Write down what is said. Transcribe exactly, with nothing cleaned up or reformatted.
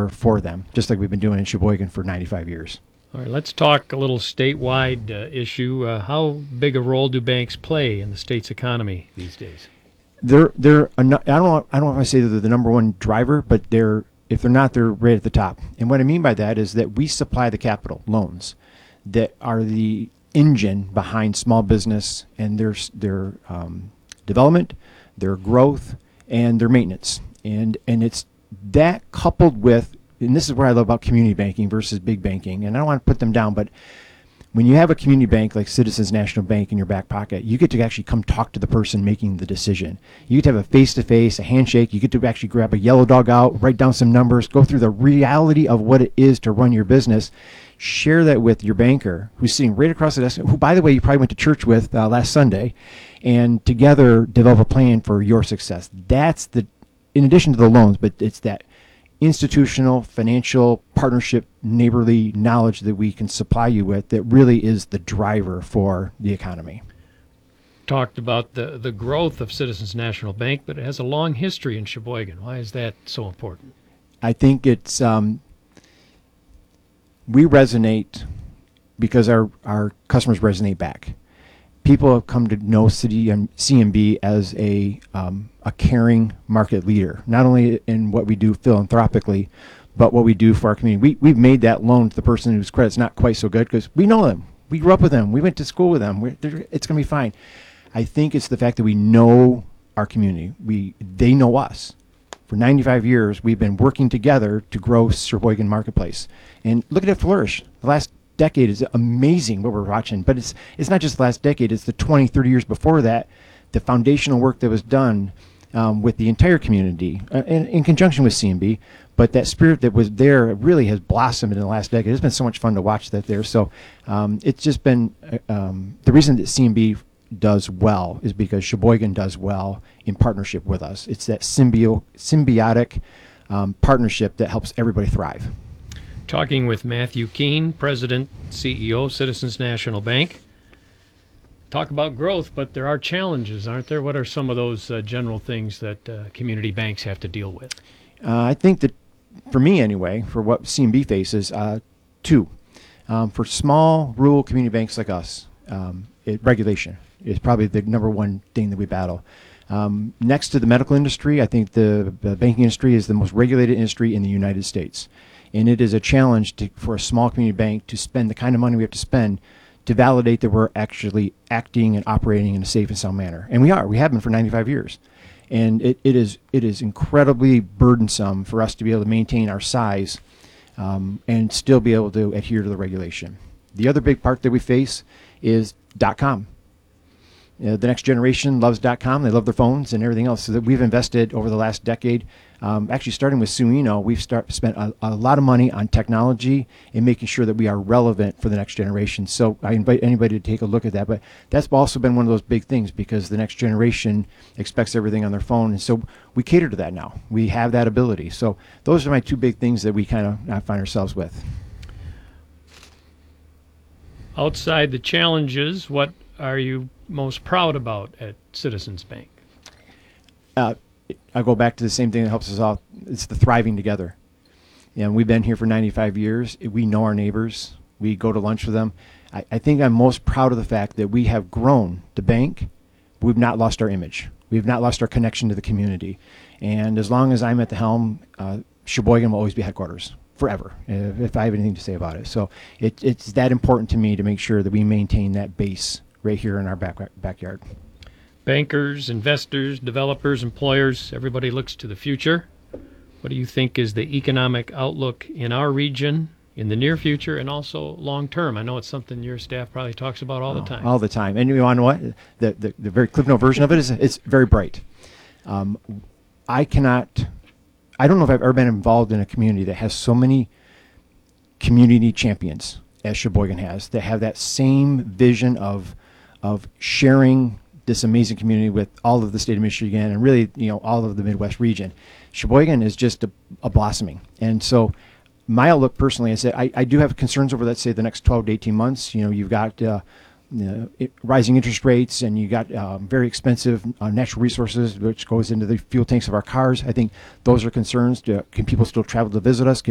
driver for them, just like we've been doing in Sheboygan for ninety-five years. All right, let's talk a little statewide uh, issue. Uh, how big a role do banks play in the state's economy these days? They're they're a nu- I don't know, I don't know if I say that they're the number one driver, but they're if they're not, they're right at the top. And what I mean by that is that we supply the capital loans that are the engine behind small business and their their um, development, their growth, and their maintenance. And and it's that coupled with, and this is where I love about community banking versus big banking. And I don't want to put them down, but when you have a community bank like Citizens National Bank in your back pocket, you get to actually come talk to the person making the decision. You get to have a face-to-face, a handshake. You get to actually grab a yellow dog out, write down some numbers, go through the reality of what it is to run your business, share that with your banker who's sitting right across the desk, who, by the way, you probably went to church with uh, last Sunday, and together develop a plan for your success. That's the, in addition to the loans, but it's that institutional, financial, partnership, neighborly knowledge that we can supply you with that really is the driver for the economy. Talked about the, the growth of Citizens National Bank, but it has a long history in Sheboygan. Why is that so important? I think it's, um, we resonate because our, our customers resonate back. People have come to know City and C N B as a um, a caring market leader, not only in what we do philanthropically, but what we do for our community. We, we've made that loan to the person whose credit's not quite so good because we know them. We grew up with them. We went to school with them. We're, it's going to be fine. I think it's the fact that we know our community. We They know us. For ninety-five years, we've been working together to grow Sheboygan Marketplace. And look at it flourish. The last decade is amazing what we're watching, but it's it's not just the last decade, it's the twenty, thirty years before that, the foundational work that was done um, with the entire community uh, in, in conjunction with C N B, but that spirit that was there really has blossomed in the last decade. It's been so much fun to watch that there. So um, it's just been, uh, um, the reason that C N B does well is because Sheboygan does well in partnership with us. It's that symbio- symbiotic um, partnership that helps everybody thrive. Talking with Matthew Keene, President, C E O, Citizens National Bank. Talk about growth, but there are challenges, aren't there? What are some of those uh, general things that uh, community banks have to deal with? Uh, I think that, for me anyway, for what C N B faces, uh, two. Um, for small, rural community banks like us, um, it, regulation is probably the number one thing that we battle. Um, next to the medical industry, I think the, the banking industry is the most regulated industry in the United States. And it is a challenge to, for a small community bank to spend the kind of money we have to spend to validate that we're actually acting and operating in a safe and sound manner. And we are. We have been for ninety-five years. And it, it is it is incredibly burdensome for us to be able to maintain our size um, and still be able to adhere to the regulation. The other big part that we face is .com. You know, the next generation loves .com. They love their phones and everything else. So that we've invested over the last decade. Um, actually, starting with Suino, we've start, spent a, a lot of money on technology and making sure that we are relevant for the next generation. So I invite anybody to take a look at that. But that's also been one of those big things because the next generation expects everything on their phone. And so we cater to that now. We have that ability. So those are my two big things that we kind of find ourselves with. Outside the challenges, what are you most proud about at Citizens Bank? Uh, I go back to the same thing that helps us all. It's the thriving together. And we've been here for ninety-five years. We know our neighbors. We go to lunch with them. I, I think I'm most proud of the fact that we have grown the bank. We've not lost our image. We've not lost our connection to the community. And as long as I'm at the helm, uh, Sheboygan will always be headquarters forever, if, if I have anything to say about it. So it, it's that important to me to make sure that we maintain that base right here in our back, backyard. Bankers, investors, developers, employers, everybody looks to the future. What do you think is the economic outlook in our region in the near future and also long term? I know it's something your staff probably talks about all oh, the time. All the time. And you want to know what? The, the, the very Cliff Note version of it is it's very bright. Um, I cannot, I don't know if I've ever been involved in a community that has so many community champions as Sheboygan has, that have that same vision of of sharing this amazing community with all of the state of Michigan and really, you know, all of the Midwest region. Sheboygan is just a, a blossoming. And so my outlook personally is that I, I do have concerns over, let's say, the next twelve to eighteen months. You know, you've got uh, you know, it, rising interest rates and you got um, very expensive uh, natural resources, which goes into the fuel tanks of our cars. I think those are concerns. To, can people still travel to visit us? Can